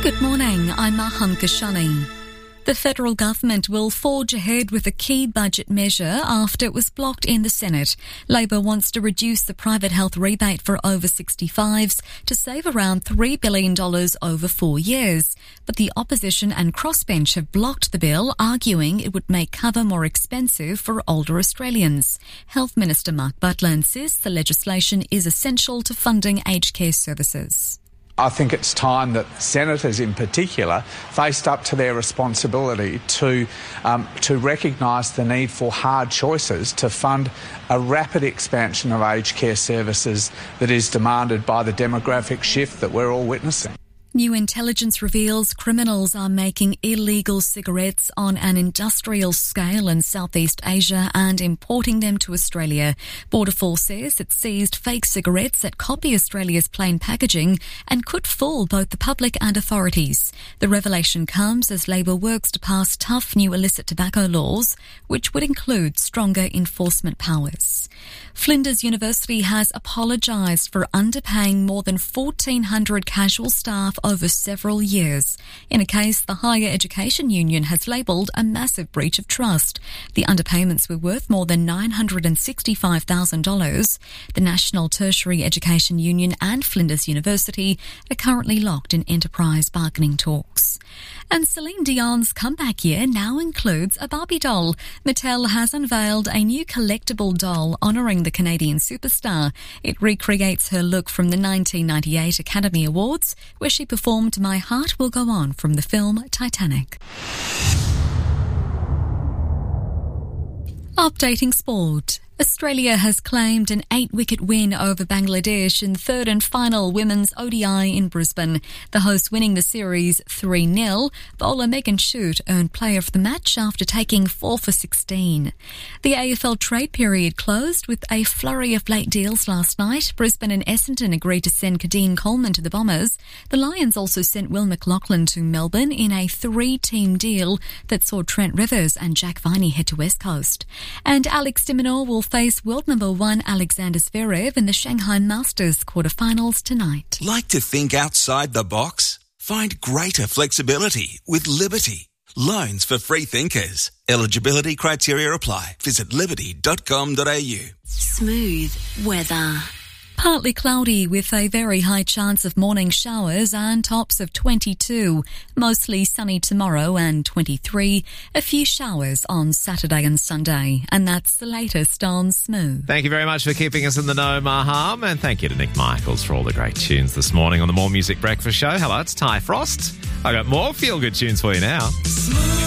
Good morning, I'm Maham Kashani. The federal government will forge ahead with a key budget measure after it was blocked in the Senate. Labor wants to reduce the private health rebate for over 65s to save around $3 billion over 4 years. But the opposition and crossbench have blocked the bill, arguing it would make cover more expensive for older Australians. Health Minister Mark Butler insists the legislation is essential to funding aged care services. I think it's time that senators in particular faced up to their responsibility to recognise the need for hard choices to fund a rapid expansion of aged care services that is demanded by the demographic shift that we're all witnessing. New intelligence reveals criminals are making illegal cigarettes on an industrial scale in Southeast Asia and importing them to Australia. Border Force says it seized fake cigarettes that copy Australia's plain packaging and could fool both the public and authorities. The revelation comes as Labor works to pass tough new illicit tobacco laws, which would include stronger enforcement powers. Flinders University has apologised for underpaying more than 1,400 casual staff over several years. In a case the Higher Education Union has labelled a massive breach of trust. The underpayments were worth more than $965,000. The National Tertiary Education Union and Flinders University are currently locked in enterprise bargaining talks. And Celine Dion's comeback year now includes a Barbie doll. Mattel has unveiled a new collectible doll honouring the Canadian superstar. It recreates her look from the 1998 Academy Awards, where she performed My Heart Will Go On from the film Titanic. Updating sport. Australia has claimed an 8-wicket win over Bangladesh in third and final women's ODI in Brisbane. The hosts winning the series 3-0. Bowler Megan Shute earned player of the match after taking 4 for 16. The AFL trade period closed with a flurry of late deals last night. Brisbane and Essendon agreed to send Kadeen Coleman to the Bombers. The Lions also sent Will McLaughlin to Melbourne in a 3-team deal that saw Trent Rivers and Jack Viney head to West Coast. And Alex de Minaur will face world number 1 Alexander Zverev in the Shanghai Masters quarterfinals tonight. Like to think outside the box? Find greater flexibility with Liberty. Loans for free thinkers. Eligibility criteria apply. Visit liberty.com.au. Smooth weather. Partly cloudy with a very high chance of morning showers and tops of 22. Mostly sunny tomorrow and 23. A few showers on Saturday and Sunday. And that's the latest on Smooth. Thank you very much for keeping us in the know, Maham. And thank you to Nick Michaels for all the great tunes this morning on the More Music Breakfast Show. Hello, it's Ty Frost. I got more feel-good tunes for you now.